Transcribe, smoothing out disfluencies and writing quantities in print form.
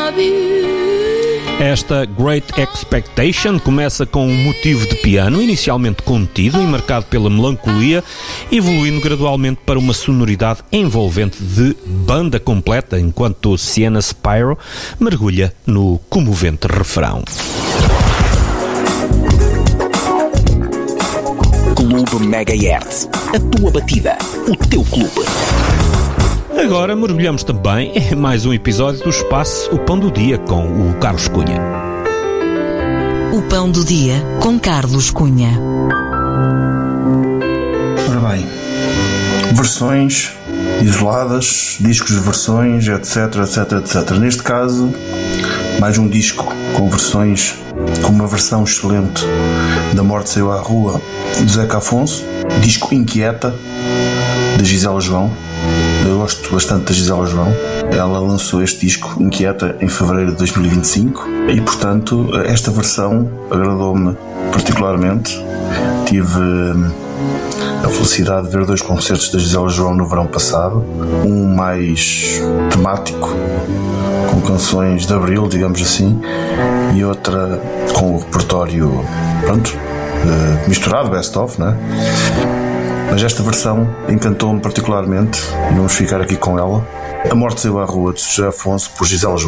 Esta Great Expectation começa com um motivo de piano inicialmente contido e marcado pela melancolia, evoluindo gradualmente para uma sonoridade envolvente de banda completa, enquanto Sienna Spiro mergulha no comovente refrão. Clube Megahertz, a tua batida, o teu clube. Agora mergulhamos também em mais um episódio do espaço O Pão do Dia com o Carlos Cunha. O Pão do Dia com Carlos Cunha. Ora bem, versões isoladas, discos de versões, etc, etc, etc. Neste caso, mais um disco com versões, com uma versão excelente da Morte Saiu à Rua, de Zeca Afonso, disco Inquieta, de Gisela João. Eu gosto bastante da Gisela João. Ela lançou este disco, Inquieta, em fevereiro de 2025 e, portanto, esta versão agradou-me particularmente. Tive a felicidade de ver 2 concertos da Gisela João no verão passado. Um mais temático, com canções de abril, digamos assim, e outra com o repertório, pronto, misturado, best-of, né? Mas esta versão encantou-me particularmente e vamos ficar aqui com ela. A Morte Saiu à Rua, de José Afonso, por Gisela João.